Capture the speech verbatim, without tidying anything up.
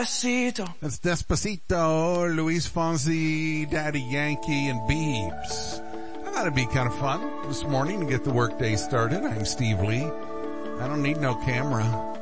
That's Despacito, Luis Fonsi, Daddy Yankee, and Biebs. I thought it'd be kind of fun this morning to get the workday started. I'm Steve Lee. I don't need no camera.